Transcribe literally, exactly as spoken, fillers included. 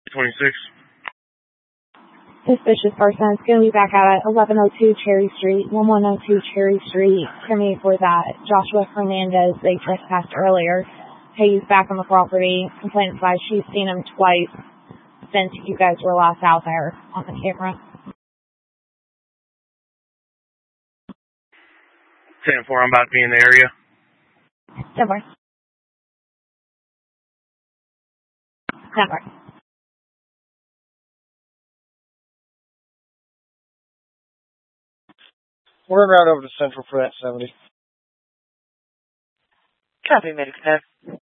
twenty-six. Suspicious person is going to be back out at eleven oh two Cherry Street, eleven oh two Cherry Street. Coming for that Joshua Fernandez they trespassed earlier. Hey, he's back on the property. Complaint advised she's seen him twice since you guys were last out there on the camera. ten four, I'm about to be in the area. ten four. ten four. We're en route over to Central for that seventy. Copy, Medic ten.